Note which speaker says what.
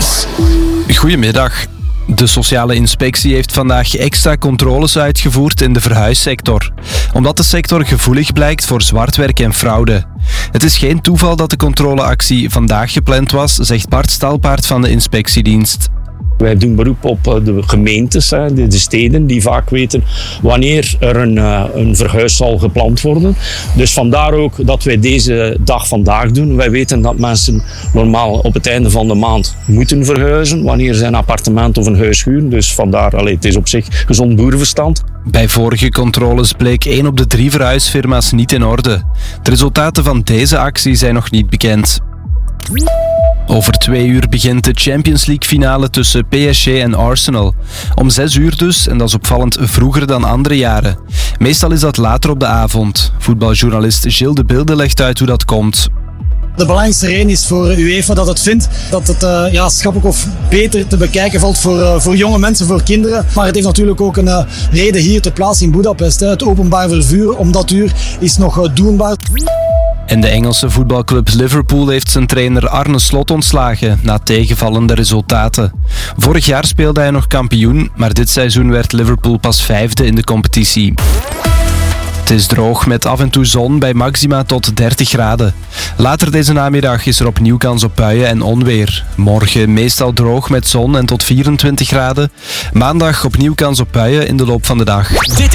Speaker 1: Nieuws. Goedemiddag. De sociale inspectie heeft vandaag extra controles uitgevoerd in de verhuissector, omdat de sector gevoelig blijkt voor zwartwerk en fraude. Het is geen toeval dat de controleactie vandaag gepland was, zegt Bart Stalpaert van de inspectiedienst.
Speaker 2: Wij doen beroep op de gemeentes, de steden, die vaak weten wanneer er een verhuis zal gepland worden. Dus vandaar ook dat wij deze dag vandaag doen. Wij weten dat mensen normaal op het einde van de maand moeten verhuizen, wanneer ze een appartement of een huis huren. Dus vandaar, het is op zich gezond boerenverstand.
Speaker 1: Bij vorige controles bleek 1 op de 3 verhuisfirma's niet in orde. De resultaten van deze actie zijn nog niet bekend. Over 2 uur begint de Champions League finale tussen PSG en Arsenal. Om 6 uur dus, en dat is opvallend vroeger dan andere jaren. Meestal is dat later op de avond. Voetbaljournalist Gilles de Bilde legt uit hoe dat komt.
Speaker 3: De belangrijkste reden is voor UEFA dat het vindt dat het schappelijk of beter te bekijken valt voor jonge mensen, voor kinderen. Maar het heeft natuurlijk ook een reden hier ter plaatse in Budapest. Het openbaar vervoer om dat uur is nog doenbaar.
Speaker 1: En de Engelse voetbalclub Liverpool heeft zijn trainer Arne Slot ontslagen na tegenvallende resultaten. Vorig jaar speelde hij nog kampioen, maar dit seizoen werd Liverpool pas 5e in de competitie. Het is droog met af en toe zon bij maxima tot 30 graden. Later deze namiddag is er opnieuw kans op buien en onweer. Morgen meestal droog met zon en tot 24 graden. Maandag opnieuw kans op buien in de loop van de dag.